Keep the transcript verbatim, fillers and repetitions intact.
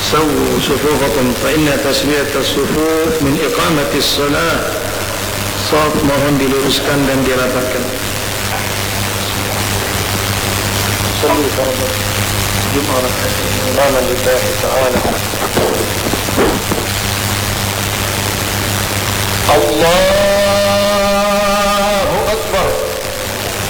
سووا صفوفكم فإن تسوية الصفوف من إقامة الصلاة. Shaf mohon diluruskan dan diratakan. Sallu farda Jum'ah rakaat lillahi ta'ala. Allah